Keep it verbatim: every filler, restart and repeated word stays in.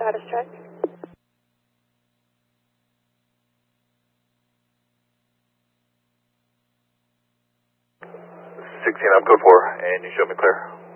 status check. sixteen, I'm code four, and you show me clear.